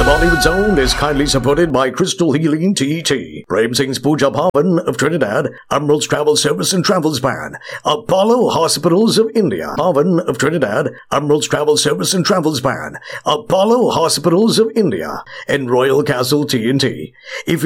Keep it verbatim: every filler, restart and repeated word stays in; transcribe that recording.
the Bollywood Zone is kindly supported by Crystal Healing T T, Prem Singh's Puja Bhavan of Trinidad, Emerald's Travel Service and Travels Ban, Apollo Hospitals of India, Bhavan of Trinidad, Emerald's Travel Service and Travels Ban, Apollo Hospitals of India, and Royal Castle T N T. If